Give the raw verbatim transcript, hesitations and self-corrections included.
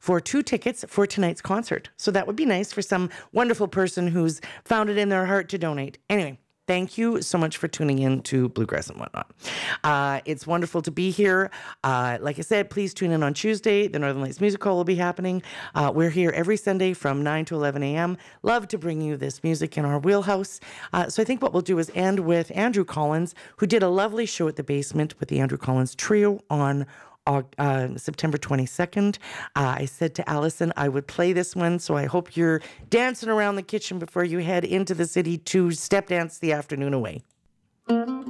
for two tickets for tonight's concert. So that would be nice for some wonderful person who's found it in their heart to donate. Anyway, thank you so much for tuning in to Bluegrass and Whatnot. Uh, it's wonderful to be here. Uh, like I said, please tune in on Tuesday. The Northern Lights Music Hall will be happening. Uh, we're here every Sunday from nine to eleven a.m. Love to bring you this music in our wheelhouse. Uh, so I think what we'll do is end with Andrew Collins, who did a lovely show at the Basement with the Andrew Collins Trio on Uh, September twenty-second. Uh, I said to Allison I would play this one, so I hope you're dancing around the kitchen before you head into the city to step dance the afternoon away.